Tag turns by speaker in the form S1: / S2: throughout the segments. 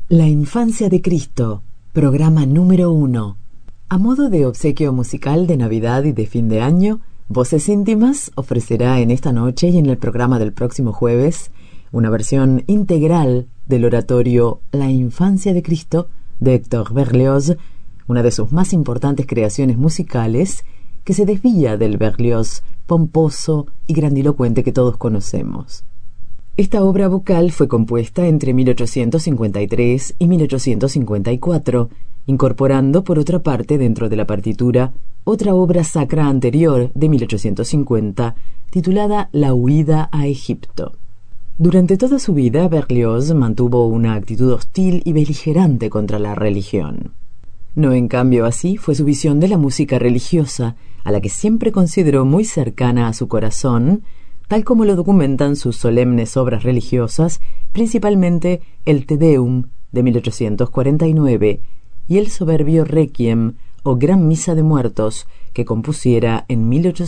S1: La infancia de Cristo, programa número 1. A modo de obsequio musical de Navidad y de fin de año, Voces Íntimas ofrecerá en esta noche y en el programa del próximo jueves una versión integral del oratorio La infancia de Cristo de Héctor Berlioz, una de sus más importantes creaciones musicales que se desvía del Berlioz pomposo y grandilocuente que todos conocemos. Esta obra vocal fue compuesta entre 1853 y 1854, incorporando por otra parte dentro de la partitura otra obra sacra anterior de 1850, titulada La huida a Egipto. Durante toda su vida, Berlioz mantuvo una actitud hostil y beligerante contra la religión. No en cambio así fue su visión de la música religiosa, a la que siempre consideró muy cercana a su corazón, tal como lo documentan sus solemnes obras religiosas, principalmente el Te Deum de 1849 y el soberbio Requiem o Gran Misa de Muertos que compusiera en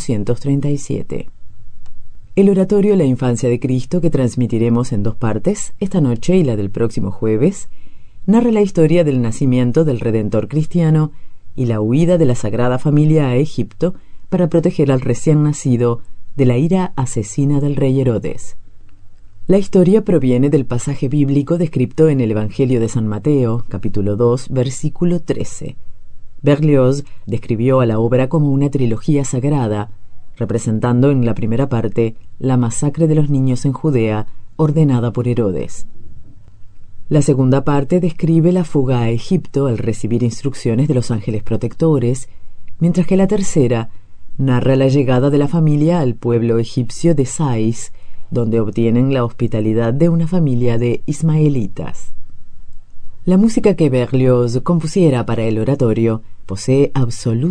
S1: 1837. El oratorio La infancia de Cristo, que transmitiremos en dos partes, esta noche y la del próximo jueves, narra la historia del nacimiento del Redentor cristiano y la huida de la Sagrada Familia a Egipto para proteger al recién nacido de la ira asesina del rey Herodes. La historia proviene del pasaje bíblico descrito en el Evangelio de San Mateo, capítulo 2, versículo 13. Berlioz describió a la obra como una trilogía sagrada, representando en la primera parte la masacre de los niños en Judea, ordenada por Herodes. La segunda parte describe la fuga a Egipto al recibir instrucciones de los ángeles protectores, mientras que la tercera narra la llegada de la familia al pueblo egipcio de Sais, donde obtienen la hospitalidad de una familia de ismaelitas. La música que Berlioz compusiera para el oratorio posee absoluta